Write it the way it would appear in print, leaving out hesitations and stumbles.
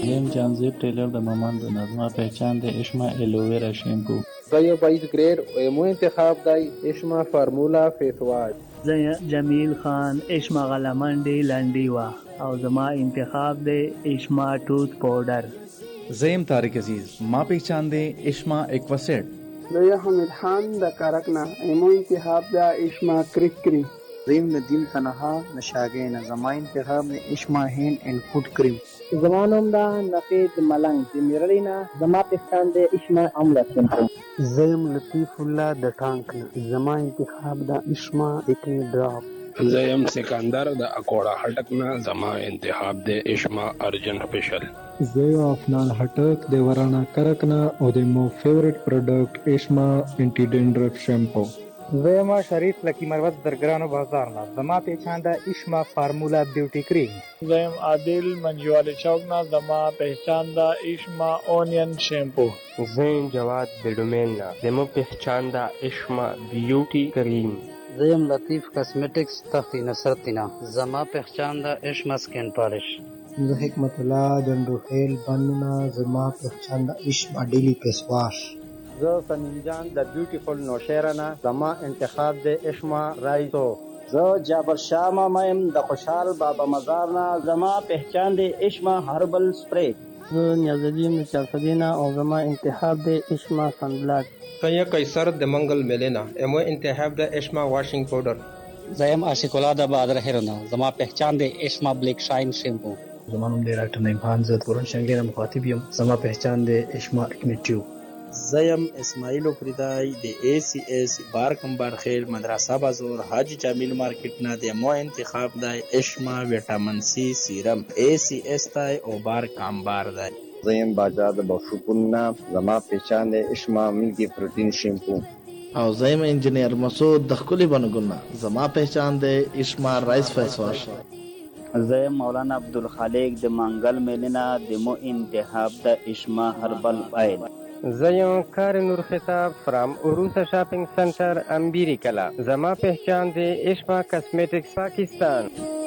زم جانزیب ټیلر د مامان د زما پہچان د اشما الوویرا شیمپو. زه باید گریر مو انتخاب دی اشما فارمولا فیس واش. زه جمیل خان اشما غلمنډي لنډي وا او زما انتخاب دی اشما ټوث پاوډر. زیم طارق عزیز ما پہچان دے اشما ایکواسیڈ. زه حمید خان د کارکنا ایمو انتخاب دا اشما کریک کریم. زیم ندیم تنها نشاگین زما انتخاب دا اشما هین ان فوڈ کریم. زمانم دا نفید ملنگ دی میرلینا زما پہچان دے اشما عملہ شیمپو. زیم لطیف اللہ د ټانکنا زما انتخاب دا اشما اکنی ڈراپ. زیم سکندر د اکوڑا ہٹکنا زما انتخاب دے اشما ارجن سپیشل. زه افنان هټک د ورانا کرکنا او د مو فیوریټ پروډکټ اشما انټي ډینډرف شیمپو. زه شریف لکی مروت درګرانو بازار نه زما پہچان دا اشما فارمولا بیوټی کریم. زم عادل منجوالی چوک نه زما پہچان دا اشما اونین شیمپو. زم جواد بیډومین نه زما پہچان دا اشما بیوټی کریم. زم لطیف کاسمیټکس تختی نصرتینا زما پہچان دا اشما سکن پالش. زه حکمت الله دندوخیل بننا زما پہچان دا اشما ډیلی فیس واش. زه سمیم جان د بیوټیفل نوشیرنا زما انتخاب د اشما رایزو. زه جابر شاه مایم د خوشحال بابا مزار نه زما پہچان د اشما هربل سپری. زه نیازالدین چارفدینا او زما انتخاب د اشما سنبلاک. زه قیصر د منګل ملینا امو انتخاب د اشما واشنګ پاوډر. زم عاشق الله د بادر هرنا زما پہچان د اشما بلیک شاین شیمپو. زمانم د ډاکټر نعیم خان زه پرون شنګیر مخاطب یم زما پہچان د اشما اکنیټیو. زیم اسماعیل فریدای د اے سی ایس بار کمبار خیل مدرسہ بازور حاجی جمیل مارکیٹ نه د مو انتخاب دی اشما ویټامین سی سیرم اے سی ایس تای او بار کمبار دی. زیم باجا د بوشپنا زما پہچان د اشما ملکی پروتین شیمپو. او زیم انجینیر مسعود د خپل بنګونه زما پہچان د اشما رائس فیس واش. زه مولانا عبدالخالق د منګل میلینا د مو انتخاب د اشما هربل آیل. زیم کار نور خطاب فرام عروسا شاپنگ سنٹر امبیری کلا زما پہچان دے اشما کاسمیٹکس پاکستان.